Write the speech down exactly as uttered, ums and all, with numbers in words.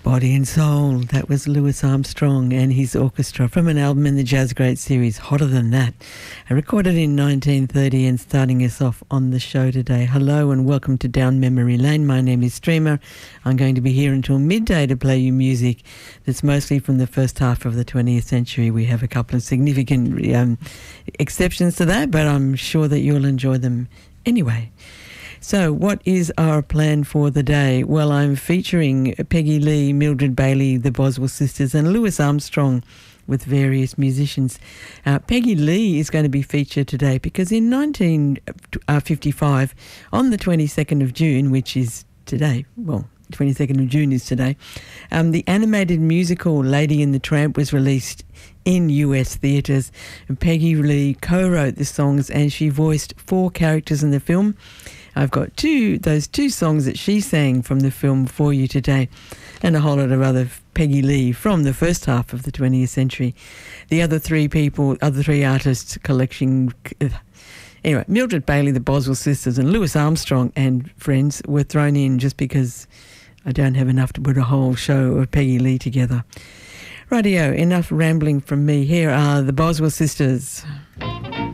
Body and Soul. That was Louis Armstrong and his orchestra from an album in the Jazz Great series, Hotter Than That, recorded in nineteen thirty and starting us off on the show today. Hello and welcome to Down Memory Lane. My name is Streamer. I'm going to be here until midday to play you music that's mostly from the first half of the twentieth century. We have a couple of significant um, exceptions to that, but I'm sure that you'll enjoy them anyway. So what is our plan for the day? Well, I'm featuring Peggy Lee, Mildred Bailey, the Boswell Sisters, and Louis Armstrong with various musicians. Uh, Peggy Lee is going to be featured today because in nineteen fifty-five, on the twenty-second of June, which is today, well, twenty-second of June is today, um, the animated musical Lady and the Tramp was released in U S theatres. Peggy Lee co-wrote the songs and she voiced four characters in the film. I've got two, those two songs that she sang from the film for you today, and a whole lot of other Peggy Lee from the first half of the twentieth century. The other three people, other three artists collection, anyway, Mildred Bailey, the Boswell Sisters, and Louis Armstrong and friends were thrown in just because I don't have enough to put a whole show of Peggy Lee together. Rightio, enough rambling from me. Here are the Boswell Sisters.